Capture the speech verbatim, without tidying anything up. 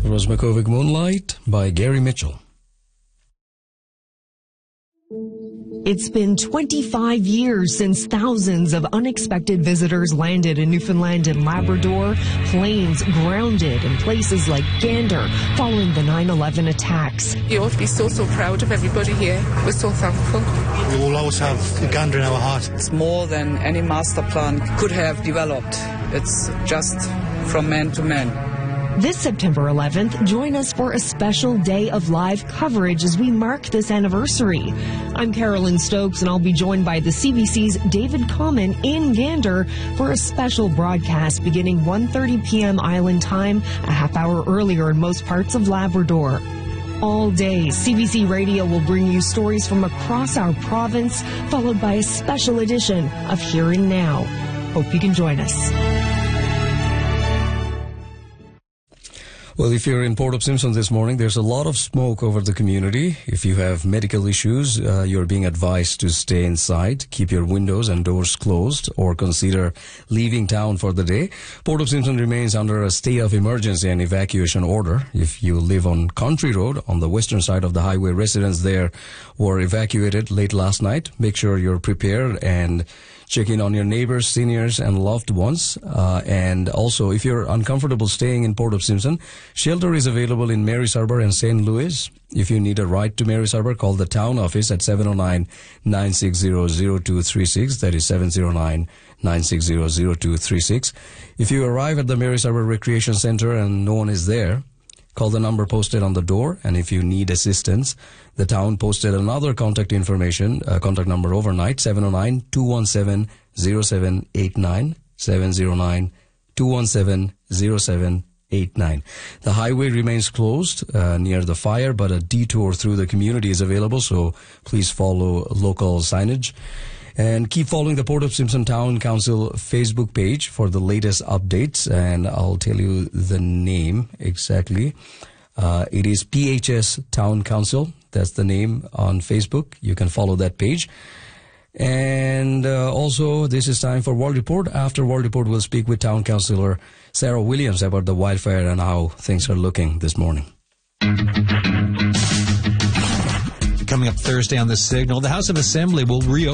Rosmakovic Moonlight by Gary Mitchell. It's been twenty-five years since thousands of unexpected visitors landed in Newfoundland and Labrador, planes grounded in places like Gander following the nine eleven attacks. You ought to be so, so proud of everybody here. We're so thankful. We will always have Gander in our heart. It's more than any master plan could have developed. It's just from man to man. This September eleventh, join us for a special day of live coverage as we mark this anniversary. I'm Carolyn Stokes, and I'll be joined by the C B C's David Common in Gander for a special broadcast beginning one thirty p.m. Island time, a half hour earlier in most parts of Labrador. All day, C B C Radio will bring you stories from across our province, followed by a special edition of Hearing Now. Hope you can join us. Well, if you're in Port of Simpson this morning, there's a lot of smoke over the community. If you have medical issues, uh, you're being advised to stay inside, keep your windows and doors closed, or consider leaving town for the day. Port of Simpson remains under a state of emergency and evacuation order. If you live on Country Road, on the western side of the highway, residents there were evacuated late last night. Make sure you're prepared and check in on your neighbors, seniors, and loved ones. Uh, and also, if you're uncomfortable staying in Port of Simpson, shelter is available in Mary's Harbor and Saint Louis. If you need a ride to Mary's Harbor, call the town office at seven oh nine, nine six zero, zero two three six. That is seven oh nine, nine six zero, zero two three six. If you arrive at the Mary's Harbor Recreation Center and no one is there, call the number posted on the door, and if you need assistance, the town posted another contact information, uh, contact number overnight, seven oh nine, two one seven, zero seven eight nine, seven oh nine, two one seven, zero seven eight nine. The highway remains closed uh, near the fire, but a detour through the community is available, so please follow local signage. And keep following the Port of Simpson Town Council Facebook page for the latest updates. And I'll tell you the name exactly. Uh, it is P H S Town Council. That's the name on Facebook. You can follow that page. And uh, also, this is time for World Report. After World Report, we'll speak with Town Councillor Sarah Williams about the wildfire and how things are looking this morning. Coming up Thursday on The Signal, the House of Assembly will reopen